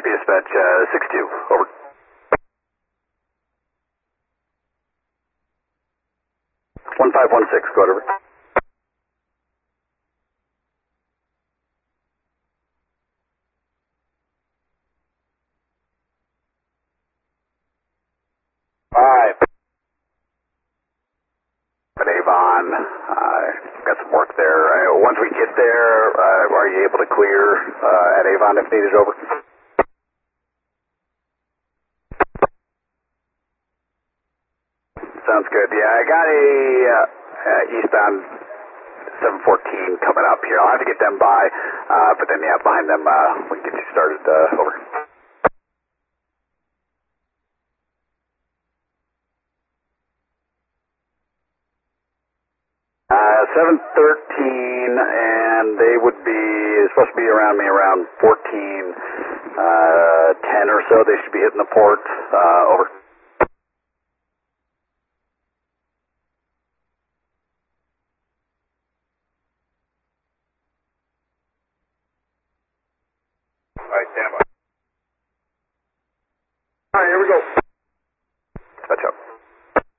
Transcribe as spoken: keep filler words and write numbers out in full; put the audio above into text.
P dispatch, uh, six two, over. one five one six, go ahead, over. Five. At Avon, uh, got some work there. Uh, once we get there, uh, are you able to clear uh, at Avon if needed, over? Sounds good. Yeah, I got a uh, uh, eastbound seven fourteen coming up here. I'll have to get them by, uh, but then, yeah, behind them, uh, we can get you started, uh, over. Uh, seven thirteen, and they would be supposed to be around me around fourteen, uh, ten or so. They should be hitting the port, uh, over.